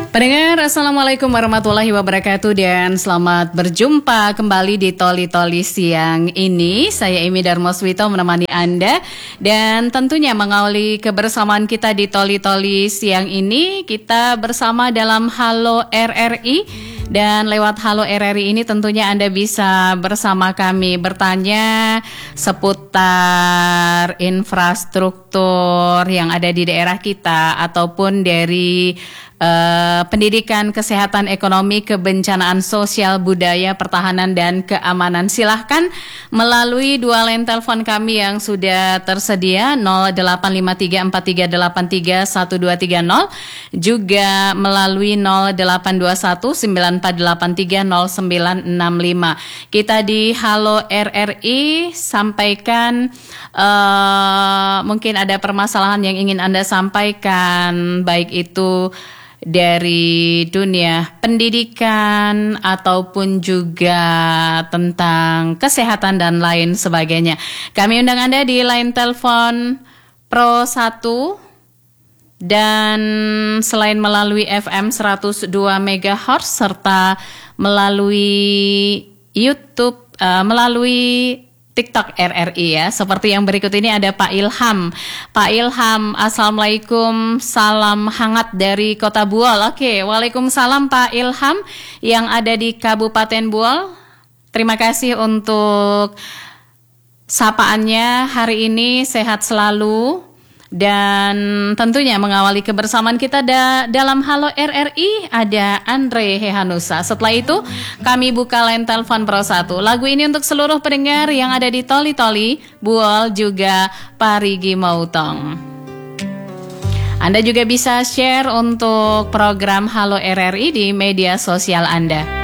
Pendengar, Assalamualaikum warahmatullahi wabarakatuh dan selamat berjumpa kembali di Toli-Toli siang ini. Saya Emi Darmoswito menemani Anda dan tentunya mengawali kebersamaan kita di Toli-Toli siang ini. Kita bersama dalam Halo RRI dan lewat Halo RRI ini tentunya Anda bisa bersama kami bertanya seputar infrastruktur yang ada di daerah kita ataupun dari pendidikan, kesehatan, ekonomi, kebencanaan sosial, budaya, pertahanan, dan keamanan. Silahkan melalui dua line telepon kami yang sudah tersedia 085343831230, juga melalui 082194830965. Kita di Halo RRI sampaikan mungkin ada permasalahan yang ingin Anda sampaikan, baik itu dari dunia pendidikan ataupun juga tentang kesehatan dan lain sebagainya. Kami undang Anda di line telepon Pro 1 dan selain melalui FM 102 MHz serta melalui YouTube, melalui TikTok RRI ya. Seperti yang berikut ini ada Pak Ilham. Pak Ilham, Assalamualaikum, salam hangat dari Kota Buol. Oke, Waalaikumsalam Pak Ilham yang ada di Kabupaten Buol. Terima kasih untuk sapaannya hari ini, sehat selalu. Dan tentunya mengawali kebersamaan kita dalam Halo RRI ada Andre Hehanusa. Setelah itu kami buka line telepon Pro 1. Lagu ini untuk seluruh pendengar yang ada di Toli-Toli, Buol, juga Parigi Mautong. Anda juga bisa share untuk program Halo RRI di media sosial Anda.